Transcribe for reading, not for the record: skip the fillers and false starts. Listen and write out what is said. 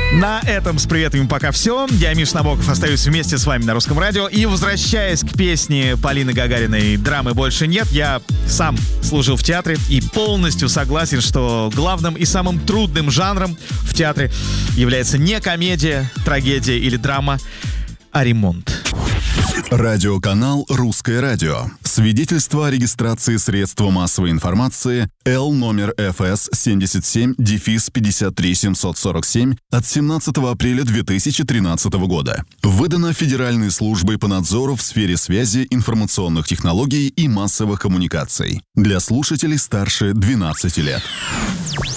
На этом с приветами пока все. Я, Миш Набоков, остаюсь вместе с вами на Русском радио. И возвращаясь к песне Полины Гагариной «Драмы больше нет», я сам служил в театре и полностью согласен, что главным и самым трудным жанром в театре является не комедия, трагедия или драма, а ремонт. Радиоканал «Русское радио». Свидетельство о регистрации средства массовой информации Л номер ФС 77-53747 от 17 апреля 2013 года. Выдано Федеральной службой по надзору в сфере связи, информационных технологий и массовых коммуникаций. Для слушателей старше 12 лет.